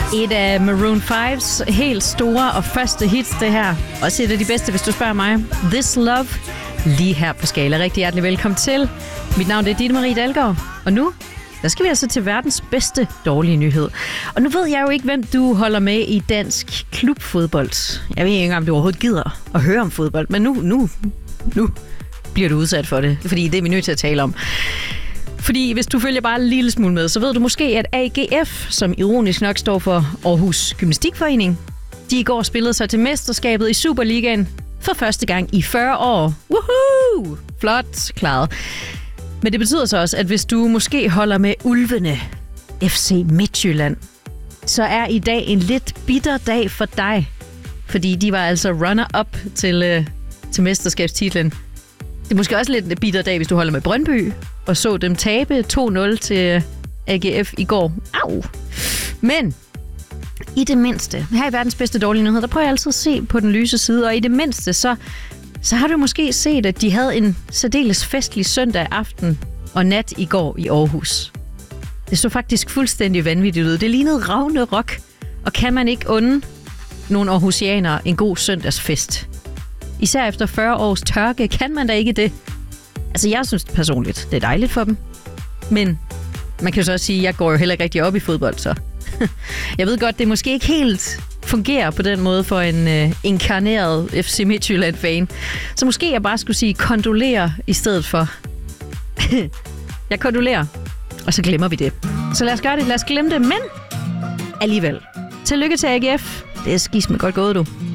Et af Maroon 5's helt store og første hits, det her. Også et af de bedste, hvis du spørger mig. This Love, lige her på Skala. Rigtig hjertelig velkommen til. Mit navn er Ditte Marie Dalgaard, og nu der skal vi altså til verdens bedste dårlige nyhed. Og nu ved jeg jo ikke, hvem du holder med i dansk klubfodbold. Jeg ved ikke engang, om du overhovedet gider at høre om fodbold, men nu bliver du udsat for det, fordi det er vi nødt til at tale om. Fordi hvis du følger bare en lille smule med, så ved du måske, at AGF, som ironisk nok står for Aarhus Gymnastikforening, de i går spillede sig til mesterskabet i Superligaen for første gang i 40 år. Woohoo! Flot klaret. Men det betyder så også, at hvis du måske holder med ulvene FC Midtjylland, så er i dag en lidt bitter dag for dig. Fordi de var altså runner-up til mesterskabstitlen. Det er måske også lidt en bitter dag, hvis du holder med Brøndby og så dem tabe 2-0 til AGF i går. Au! Men i det mindste, her i verdens bedste dårlige nyhed, der prøver jeg altid at se på den lyse side, og i det mindste, så har du måske set, at de havde en særdeles festlig søndag aften og nat i går i Aarhus. Det så faktisk fuldstændig vanvittigt ud. Det lignede Ragnarok, og kan man ikke unde nogle aarhusianere en god søndagsfest? Især efter 40 års tørke, kan man da ikke det? Altså, jeg synes personligt, det er dejligt for dem. Men man kan jo så også sige, at jeg går jo heller ikke rigtig op i fodbold, så jeg ved godt, det måske ikke helt fungerer på den måde for en inkarneret FC Midtjylland-fan. Så måske jeg bare skulle sige kondolerer i stedet for. Jeg kondolerer, og så glemmer vi det. Så lad os gøre det. Lad os glemme det, men alligevel. Tillykke til AGF. Det er skisme godt gået, du.